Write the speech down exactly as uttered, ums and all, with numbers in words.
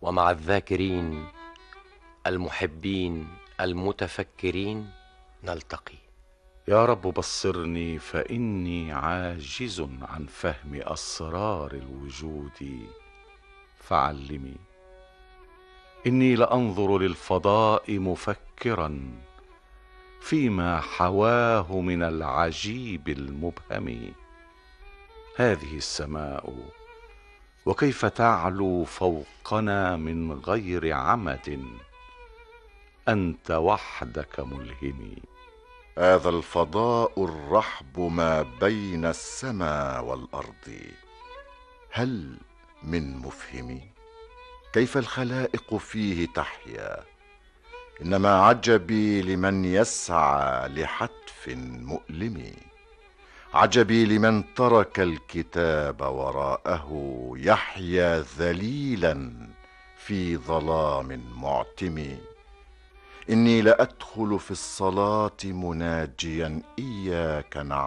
ومع الذاكرين المحبين المتفكرين نلتقي. يا رب بصرني فإني عاجز عن فهم أسرار الوجود، فعلمي. إني لأنظر للفضاء مفكرا فيما حواه من العجيب المبهم. هذه السماء وكيف تعلو فوقنا من غير عمد، أنت وحدك ملهمي. هذا الفضاء الرحب ما بين السماء والأرض، هل من مفهم؟ كيف الخلائق فيه تحيا؟ إنما عجبي لمن يسعى لحتف مؤلم، عجبي لمن ترك الكتاب وراءه يحيا ذليلا في ظلام معتم. إني لأدخل في الصلاة مناجيا إياك نعبد